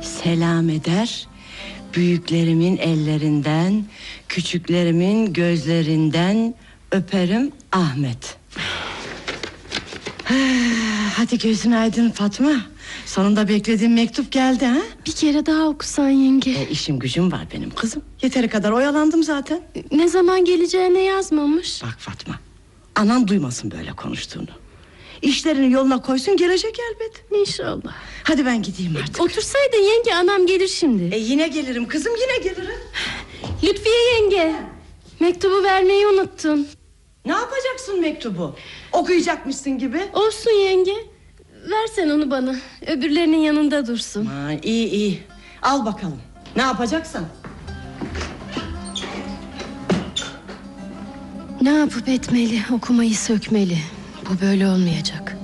Selam eder, büyüklerimin ellerinden, küçüklerimin gözlerinden öperim Ahmet. Hadi gözün aydın Fatma. Sonunda beklediğim mektup geldi ha? Bir kere daha okusan yenge. İşim gücüm var benim kızım. Yeteri kadar oyalandım zaten. Ne zaman geleceğine yazmamış. Bak Fatma, anan duymasın böyle konuştuğunu. İşlerini yoluna koysun, gelecek elbet. İnşallah. Hadi ben gideyim artık. Otursaydın yenge, anam gelir şimdi. Yine gelirim kızım, yine gelirim. Lütfiye yenge, mektubu vermeyi unuttun. Ne yapacaksın mektubu? Okuyacakmışsın gibi. Olsun yenge. Versen onu bana, öbürlerinin yanında dursun. İyi. Al bakalım. Ne yapacaksan. Ne yapıp etmeli, okumayı sökmeli. Bu böyle olmayacak.